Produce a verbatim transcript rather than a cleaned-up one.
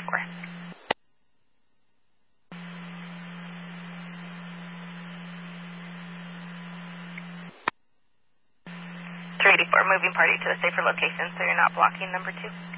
eighty-four. three eighty-four, moving party to a safer location so you're not blocking number two.